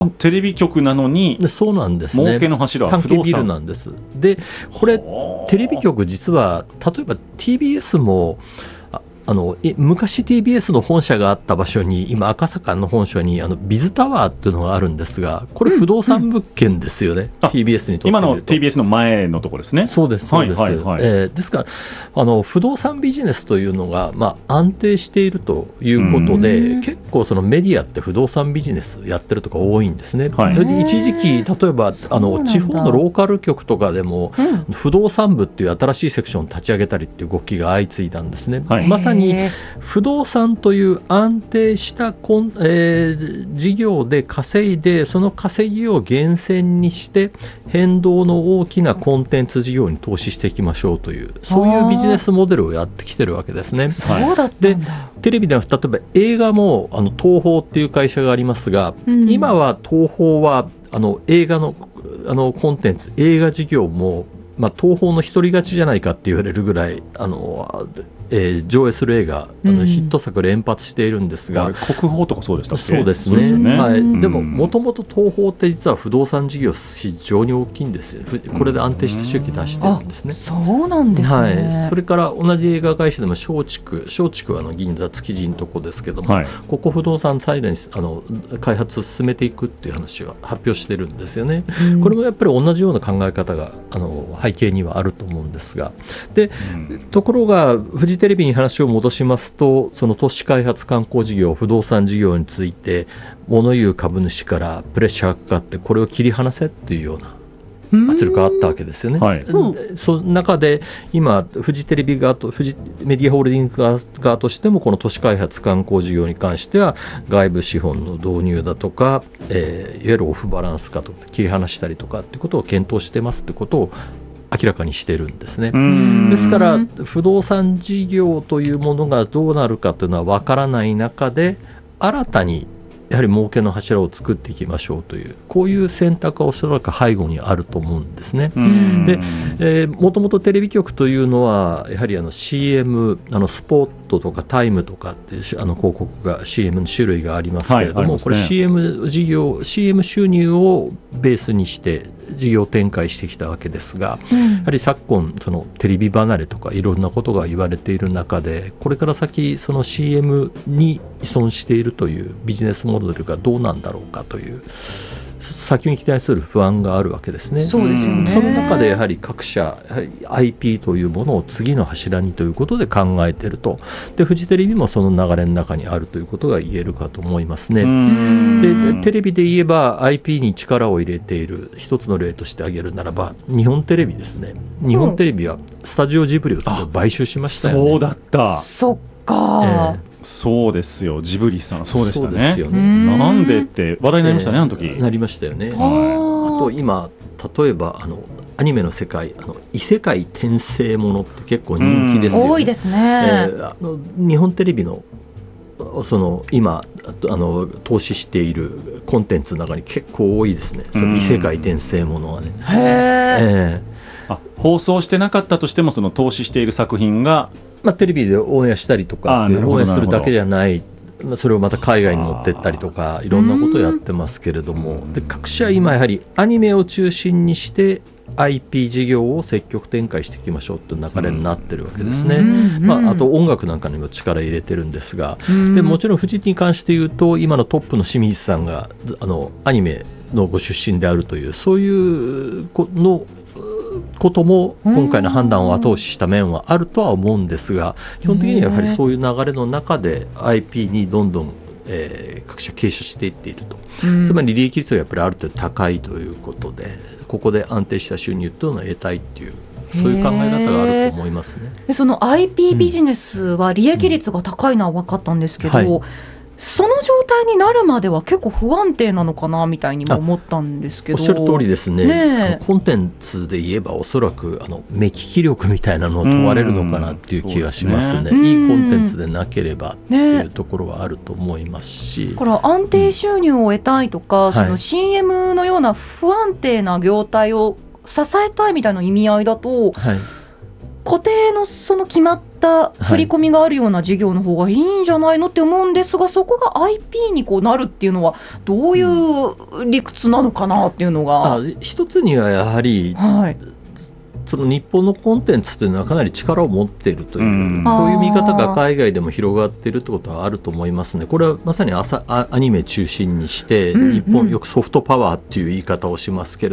テレビ局なのにそうなんですね、 儲けの柱は不動産産経ビルなんです。でこれテレビ局実は例えば TBS も昔 TBS の本社があった場所に今赤坂の本社にビズタワーっていうのがあるんですが、これ不動産物件ですよね、TBS にとってみると。 今の TBS の前のところですね。 そうですそうです、ですから不動産ビジネスというのが、安定しているということで、結構そのメディアって不動産ビジネスやってるとか多いんですね、一時期例えば地方のローカル局とかでも、不動産部っていう新しいセクションを立ち上げたりっていう動きが相次いだんですね、まさに不動産という安定した事業で稼いで、その稼ぎを源泉にして変動の大きなコンテンツ事業に投資していきましょうという、そういうビジネスモデルをやってきてるわけですね。 そうだったんだ。 でテレビでは例えば映画も東宝っていう会社がありますが、今は東宝は映画のコンテンツ、映画事業も、東宝の一人勝ちじゃないかって言われるぐらい上映する映画ヒット作連発しているんですが、 国宝とかそうでしたっけ。 そうですね、でももともと東宝って実は不動産事業非常に大きいんですよ。これで安定して収益出してるんですね。 そうなんですね、 それから同じ映画会社でも松竹は銀座築地のとこですけども、ここ不動産サイレンス開発を進めていくっていう話は発表してるんですよね、これもやっぱり同じような考え方が背景にはあると思うんですが、で、ところがフジテレビに話を戻しますと、その都市開発観光事業不動産事業について物言う株主からプレッシャーがかかって、これを切り離せっていうような圧力があったわけですよね、その中で今フジテレビ側とフジメディアホールディングス側としても、この都市開発観光事業に関しては外部資本の導入だとか、いわゆるオフバランス化とか切り離したりとかっていうことを検討してますってことを明らかにしているんですね。ですから不動産事業というものがどうなるかというのは分からない中で、新たにやはり儲けの柱を作っていきましょうという、こういう選択はおそらく背後にあると思うんですね。で、もともとテレビ局というのはやはりCM スポットとかタイムとかっていう広告が CM の種類がありますけれども、これ CM 事業 CM 収入をベースにして事業展開してきたわけですが、やはり昨今そのテレビ離れとかいろんなことが言われている中で、これから先その CM に依存しているというビジネスモデルがどうなんだろうかという先に期待する不安があるわけですね。 そうですよね。 その中でやはり各社やはり IP というものを次の柱にということで考えていると。でフジテレビもその流れの中にあるということが言えるかと思いますね。でテレビで言えば IP に力を入れている一つの例として挙げるならば日本テレビですね。日本テレビはスタジオジブリを買収しましたよね。 そうだった。 そっか、 そうですよ、ジブリさんそうでしたね。 そうですよね。 なんでって話題になりましたね、あの時。 なりましたよね。あと今例えばアニメの世界異世界転生ものって結構人気ですよね。 多いですね。 日本テレビのその今投資しているコンテンツの中に結構多いですね、その異世界転生ものはね。 放送してなかったとしてもその投資している作品が、 テレビでオンエアしたりとかオンエアするだけじゃない、それをまた海外に持ってったりとかいろんなことをやってますけれども、で各社今やはりアニメを中心にして IP 事業を積極展開していきましょうという流れになってるわけですね。あと音楽なんかにも力入れてるんですが、でもちろんフジに関して言うと今のトップの清水さんがアニメのご出身であるという、そういうことも今回の判断を後押しした面はあるとは思うんですが、基本的にはやはりそういう流れの中で IP にどんどん各社傾斜していっていると、つまり利益率がやっぱりある程度高いということで、ここで安定した収入というのを得たいっていう、そういう考え方があると思いますね。 その IP ビジネスは利益率が高いのは分かったんですけど、その状態になるまでは結構不安定なのかなみたいにも思ったんですけど。 おっしゃる通りですね。コンテンツで言えばおそらく目利き力みたいなのを問われるのかなっていう気がしますね。いいコンテンツでなければっていうところはあると思いますし、 だから安定収入を得たいとか、その CM のような不安定な業態を支えたいみたいな意味合いだと、 固定のその決まった振り込みがあるような事業の方がいいんじゃないのって思うんですが、そこが IP にこうなるっていうのはどういう理屈なのかなっていうのが、 一つにはやはり、はい、その日本のコンテンツというのはかなり力を持っているという、こういう見方が海外でも広がっているってことはあると思いますね。これはまさにアニメ中心にして、日本よくソフトパワーっていう言い方をしますけれど